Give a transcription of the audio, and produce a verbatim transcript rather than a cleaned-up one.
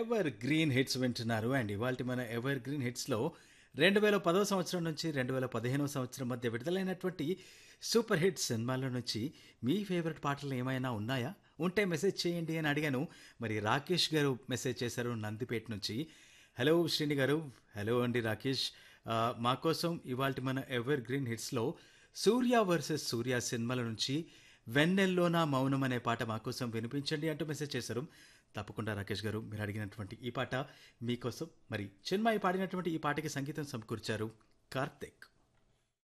Ever green hits వింటున్నారు and ఇవాళ మన ఎవర్ గ్రీన్ హిట్స్లో రెండు వేల పదవ సంవత్సరం నుంచి రెండు వేల పదిహేనవ సంవత్సరం మధ్య విడుదలైనటువంటి సూపర్ హిట్ సినిమాల నుంచి మీ ఫేవరెట్ పాటలు ఏమైనా ఉన్నాయా ఉంటే మెసేజ్ చేయండి అని అడిగాను. మరి రాకేష్ గారు మెసేజ్ చేశారు నందిపేట నుంచి. హలో శ్రీని గారు. హలో అండి రాకేష్. ఆ, మా కోసం ఇవాళ మన ఎవర్ గ్రీన్ హిట్స్లో సూర్య వర్సెస్ సూర్య సినిమాల నుంచి వెన్నెల్లోనా మౌనం అనే పాట మా కోసం వినిపించండి అంటూ మెసేజ్ చేశారు. తప్పకుండా రాకేష్ గారు, మీరు అడిగినటువంటి ఈ పాట మీకోసం. మరి చిన్మయి పాడినటువంటి ఈ పాటకి సంగీతం సమకూర్చారు కార్తిక్.